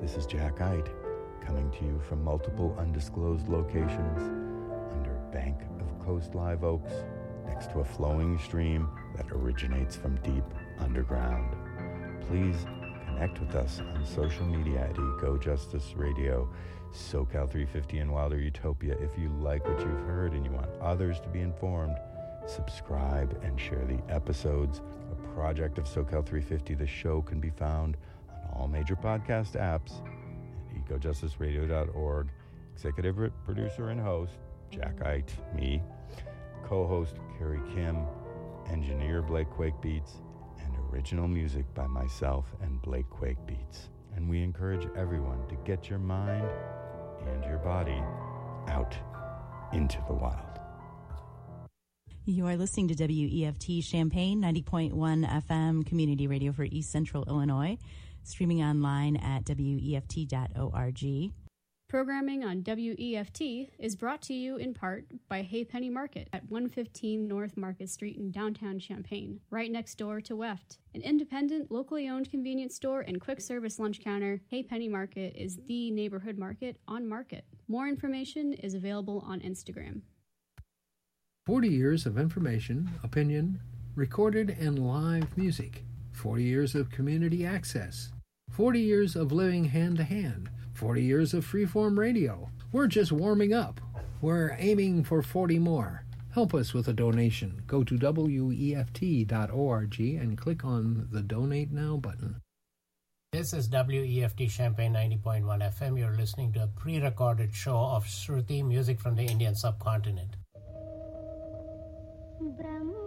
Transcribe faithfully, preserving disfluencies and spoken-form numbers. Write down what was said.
This is Jack Ite, coming to you from multiple undisclosed locations under Bank of Coast Live Oaks, next to a flowing stream that originates from deep underground. Please connect with us on social media at Eco Justice Radio, SoCal three fifty, and Wilder Utopia. If you like what you've heard and you want others to be informed, subscribe and share the episodes. A project of SoCal three fifty, the show can be found on all major podcast apps at eco justice radio dot org. Executive producer and host, Jack Ite, me. Co-host, Carrie Kim. Engineer, Blake Quake Beats. And original music by myself and Blake Quake Beats. And we encourage everyone to get your mind and your body out into the wild. You are listening to W E F T Champaign, ninety point one F M, community radio for East Central Illinois, streaming online at W E F T dot org. Programming on W E F T is brought to you in part by Hay Penny Market at one fifteen North Market Street in downtown Champaign, right next door to W E F T. An independent, locally owned convenience store and quick service lunch counter, Hay Penny Market is the neighborhood market on Market. More information is available on Instagram. forty years of information, opinion, recorded and live music. forty years of community access. forty years of living hand-to-hand. forty years of freeform radio. We're just warming up. We're aiming for forty more. Help us with a donation. Go to W E F T dot org and click on the Donate Now button. This is W E F T Champaign ninety point one F M. You're listening to a pre-recorded show of Shruti, music from the Indian subcontinent. Brahma